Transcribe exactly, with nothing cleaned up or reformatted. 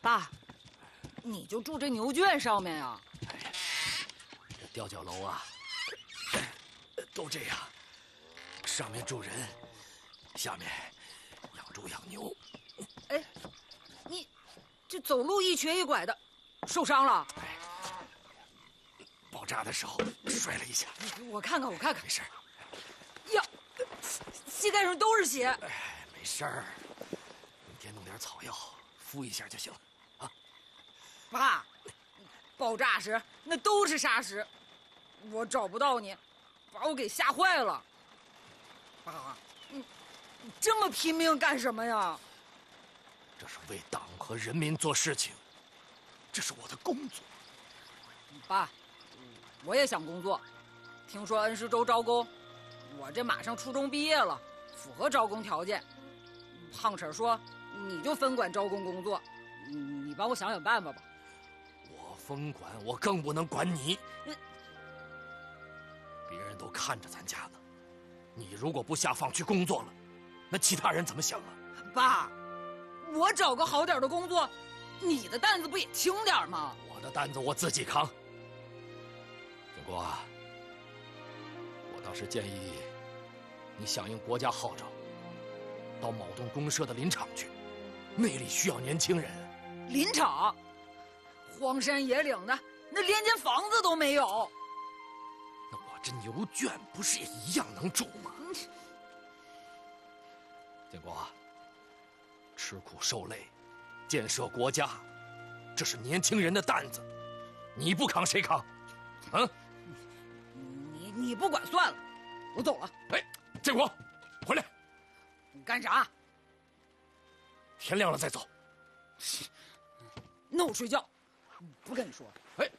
爸，你就住这牛圈上面呀？ 哎，这吊脚楼啊，都这样，上面住人，下面养猪养牛。 哎，你这走路一瘸一拐的，受伤了？ 哎，爆炸的时候摔了一下。 我看看，我看看， 没事。 呀，膝盖上都是血。 哎，没事儿，明天弄点草药敷一下就行了啊。 爸，爆炸时那都是沙石，我找不到你，把我给吓坏了。爸，你你这么拼命干什么呀？ 这是为党和人民做事情，这是我的工作。 爸，我也想工作，听说恩施州招工，我这马上初中毕业了，符合招工条件。胖婶说你就分管招工工作，你帮我想想办法吧。 我分管，我更不能管你。别人都看着咱家呢，你如果不下放去工作了，那其他人怎么想啊？ 爸，我找个好点的工作，你的担子不也轻点吗？ 我的担子我自己扛。景国啊，我倒是建议你响应国家号召，到某栋公社的林场去，那里需要年轻人。 林场，荒山野岭的，那连间房子都没有。 那我这牛圈不是也一样能住吗？ 嗯、 建国啊，吃苦受累，建设国家，这是年轻人的担子，你不扛谁扛？嗯， 你你不管算了，我走了。 哎，建国，回来！ 你干啥？ 天亮了再走。 那我睡觉，不跟你说。 哎。